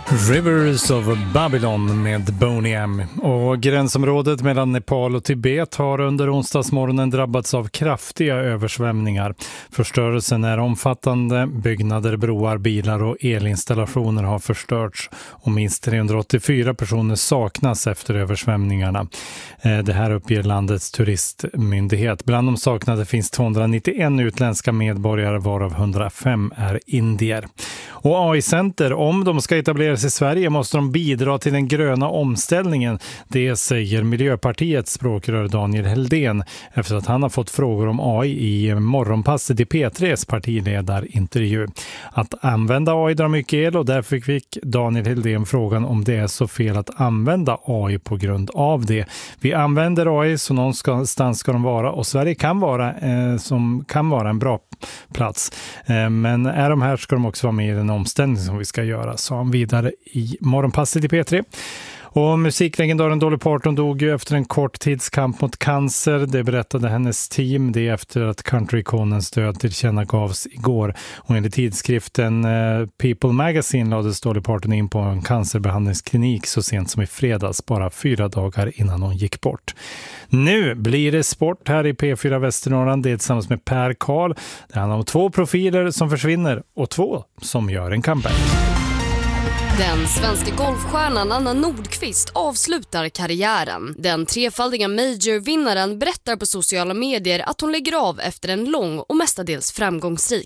Rivers of Babylon med Boney M. Och gränsområdet mellan Nepal och Tibet har under onsdagsmorgonen drabbats av kraftiga översvämningar. Förstörelsen är omfattande. Byggnader, broar, bilar och elinstallationer har förstörts. Och minst 384 personer saknas efter översvämningarna. Det här uppger landets turistmyndighet. Bland de saknade finns 291 utländska medborgare varav 105 är indier. Och AI-center, om de ska etableras i Sverige måste de bidra till den gröna omställningen. Det säger Miljöpartiets språkrör Daniel Heldén efter att han har fått frågor om AI i morgonpasset i P3s partiledarintervju. Att använda AI drar mycket el och därför fick Daniel Heldén frågan om det är så fel att använda AI på grund av det. Vi använder AI så någonstans ska de vara och Sverige kan vara en bra plats. Men är de här ska de också vara med i den omställning som vi ska göra, sa han vidare i morgonpasset i P3. Och musiklegendaren Dolly Parton dog ju efter en kort tids kamp mot cancer. Det berättade hennes team. Det efter att countrykonens död tillkännagavs igår. Och enligt tidskriften People Magazine lades Dolly Parton in på en cancerbehandlingsklinik så sent som i fredags, bara 4 dagar innan hon gick bort. Nu blir det sport här i P4 Västernorrland. Det är tillsammans med Per Karl. Det handlar om 2 profiler som försvinner och 2 som gör en comeback. Den svenska golfstjärnan Anna Nordqvist avslutar karriären. Den 3-faldiga major-vinnaren berättar på sociala medier att hon lägger av efter en lång och mestadels framgångsrik